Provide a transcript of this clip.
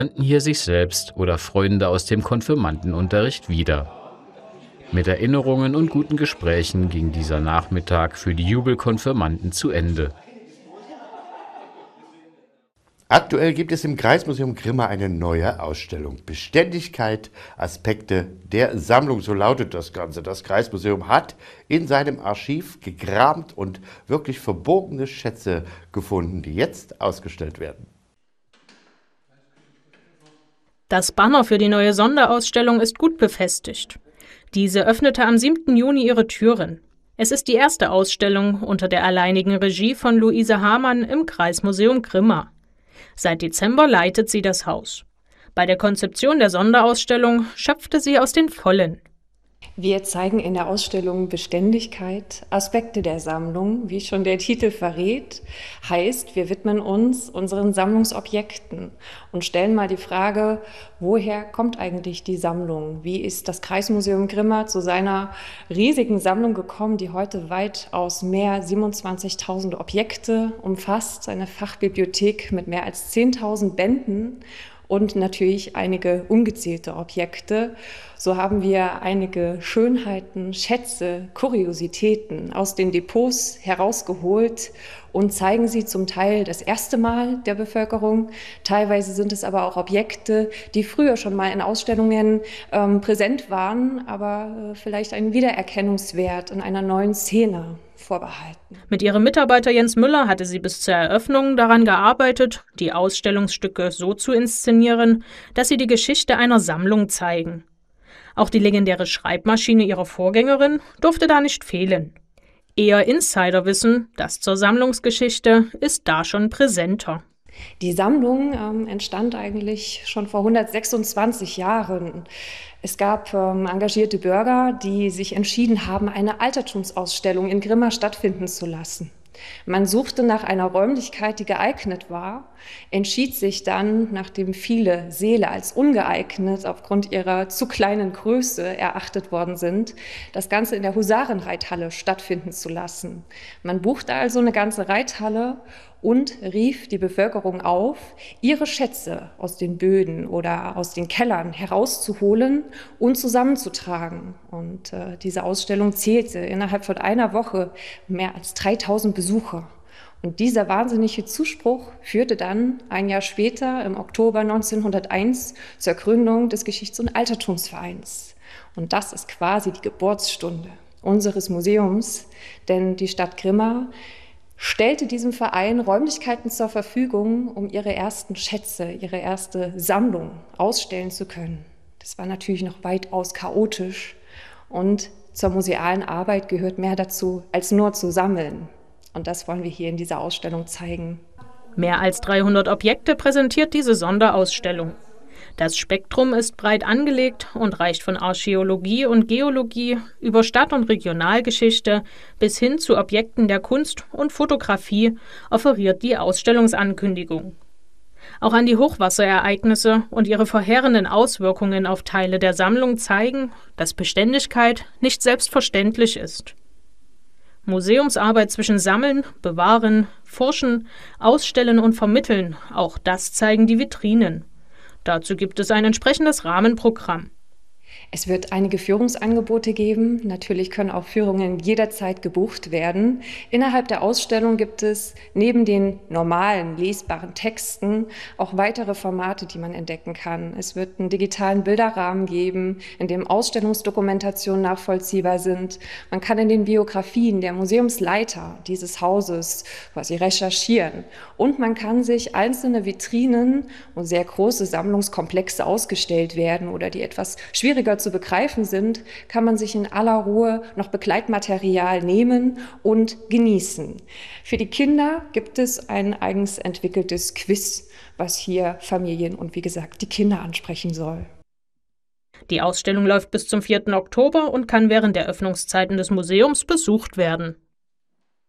fanden hier sich selbst oder Freunde aus dem Konfirmandenunterricht wieder. Mit Erinnerungen und guten Gesprächen ging dieser Nachmittag für die Jubelkonfirmanden zu Ende. Aktuell gibt es im Kreismuseum Grimma eine neue Ausstellung. Beständigkeit, Aspekte der Sammlung, so lautet das Ganze. Das Kreismuseum hat in seinem Archiv gekramt und wirklich verborgene Schätze gefunden, die jetzt ausgestellt werden. Das Banner für die neue Sonderausstellung ist gut befestigt. Diese öffnete am 7. Juni ihre Türen. Es ist die erste Ausstellung unter der alleinigen Regie von Luise Hamann im Kreismuseum Grimma. Seit Dezember leitet sie das Haus. Bei der Konzeption der Sonderausstellung schöpfte sie aus den Vollen. Wir zeigen in der Ausstellung Beständigkeit, Aspekte der Sammlung, wie schon der Titel verrät. Heißt, wir widmen uns unseren Sammlungsobjekten und stellen mal die Frage, woher kommt eigentlich die Sammlung? Wie ist das Kreismuseum Grimma zu seiner riesigen Sammlung gekommen, die heute weitaus mehr 27.000 Objekte umfasst, eine Fachbibliothek mit mehr als 10.000 Bänden und natürlich einige ungezählte Objekte. So haben wir einige Schönheiten, Schätze, Kuriositäten aus den Depots herausgeholt und zeigen sie zum Teil das erste Mal der Bevölkerung. Teilweise sind es aber auch Objekte, die früher schon mal in Ausstellungen präsent waren, aber vielleicht einen Wiedererkennungswert in einer neuen Szene vorbehalten. Mit ihrem Mitarbeiter Jens Müller hatte sie bis zur Eröffnung daran gearbeitet, die Ausstellungsstücke so zu inszenieren, dass sie die Geschichte einer Sammlung zeigen. Auch die legendäre Schreibmaschine ihrer Vorgängerin durfte da nicht fehlen. Eher Insiderwissen, das zur Sammlungsgeschichte, ist da schon präsenter. Die Sammlung entstand eigentlich schon vor 126 Jahren. Es gab engagierte Bürger, die sich entschieden haben, eine Altertumsausstellung in Grimma stattfinden zu lassen. Man suchte nach einer Räumlichkeit, die geeignet war, entschied sich dann, nachdem viele Säle als ungeeignet aufgrund ihrer zu kleinen Größe erachtet worden sind, das Ganze in der Husarenreithalle stattfinden zu lassen. Man buchte also eine ganze Reithalle und rief die Bevölkerung auf, ihre Schätze aus den Böden oder aus den Kellern herauszuholen und zusammenzutragen. Und diese Ausstellung zählte innerhalb von einer Woche mehr als 3.000 Besucher. Und dieser wahnsinnige Zuspruch führte dann ein Jahr später, im Oktober 1901, zur Gründung des Geschichts- und Altertumsvereins. Und das ist quasi die Geburtsstunde unseres Museums, denn die Stadt Grimma stellte diesem Verein Räumlichkeiten zur Verfügung, um ihre ersten Schätze, ihre erste Sammlung ausstellen zu können. Das war natürlich noch weitaus chaotisch und zur musealen Arbeit gehört mehr dazu, als nur zu sammeln. Und das wollen wir hier in dieser Ausstellung zeigen. Mehr als 300 Objekte präsentiert diese Sonderausstellung. Das Spektrum ist breit angelegt und reicht von Archäologie und Geologie über Stadt- und Regionalgeschichte bis hin zu Objekten der Kunst und Fotografie, offeriert die Ausstellungsankündigung. Auch an die Hochwasserereignisse und ihre verheerenden Auswirkungen auf Teile der Sammlung zeigen, dass Beständigkeit nicht selbstverständlich ist. Museumsarbeit zwischen Sammeln, Bewahren, Forschen, Ausstellen und Vermitteln, auch das zeigen die Vitrinen. Dazu gibt es ein entsprechendes Rahmenprogramm. Es wird einige Führungsangebote geben. Natürlich können auch Führungen jederzeit gebucht werden. Innerhalb der Ausstellung gibt es neben den normalen lesbaren Texten auch weitere Formate, die man entdecken kann. Es wird einen digitalen Bilderrahmen geben, in dem Ausstellungsdokumentationen nachvollziehbar sind. Man kann in den Biografien der Museumsleiter dieses Hauses quasi recherchieren. Und man kann sich einzelne Vitrinen, wo sehr große Sammlungskomplexe ausgestellt werden oder die etwas schwieriger zu begreifen sind, kann man sich in aller Ruhe noch Begleitmaterial nehmen und genießen. Für die Kinder gibt es ein eigens entwickeltes Quiz, was hier Familien und wie gesagt die Kinder ansprechen soll. Die Ausstellung läuft bis zum 4. Oktober und kann während der Öffnungszeiten des Museums besucht werden.